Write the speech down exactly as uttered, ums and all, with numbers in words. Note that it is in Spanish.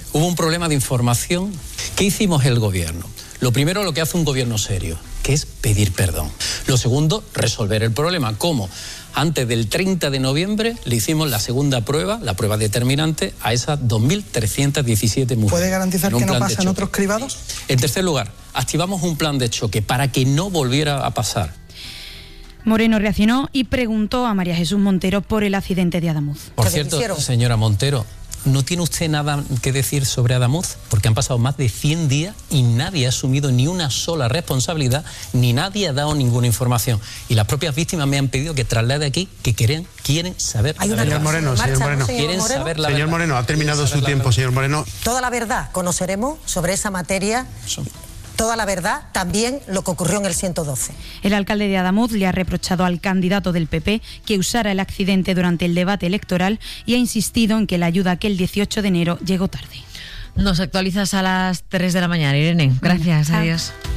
Hubo un problema de información. ¿Qué hicimos el gobierno? Lo primero, lo que hace un gobierno serio, que es pedir perdón. Lo segundo, resolver el problema. ¿Cómo? Antes del treinta de noviembre le hicimos la segunda prueba, la prueba determinante, a esas dos mil trescientas diecisiete mujeres. ¿Puede garantizar que no pasa en otros cribados? En tercer lugar, activamos un plan de choque para que no volviera a pasar. Moreno reaccionó y preguntó a María Jesús Montero por el accidente de Adamuz. Por cierto, señora Montero, ¿no tiene usted nada que decir sobre Adamuz? Porque han pasado más de cien días y nadie ha asumido ni una sola responsabilidad, ni nadie ha dado ninguna información. Y las propias víctimas me han pedido que traslade aquí que quieren, quieren saber Hay una señor Moreno, marcha, señor Moreno. ¿no, señor quieren Moreno? saber la Señor verdad. Moreno, ha terminado su tiempo, señor Moreno. Toda la verdad conoceremos sobre esa materia. Toda la verdad, también lo que ocurrió en el ciento doce. El alcalde de Adamuz le ha reprochado al candidato del P P que usara el accidente durante el debate electoral y ha insistido en que la ayuda aquel dieciocho de enero llegó tarde. Nos actualizas a las tres de la mañana, Irene. Gracias, adiós.